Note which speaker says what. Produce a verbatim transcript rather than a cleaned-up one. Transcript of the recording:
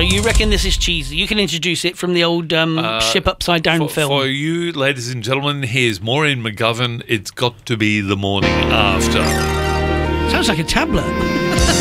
Speaker 1: So you reckon this is cheesy? You can introduce it from the old um,
Speaker 2: Uh,
Speaker 1: Ship Upside Down
Speaker 2: for,
Speaker 1: film.
Speaker 2: For you, ladies and gentlemen, here's Maureen McGovern. It's got to be the morning after.
Speaker 1: Sounds like a tablet.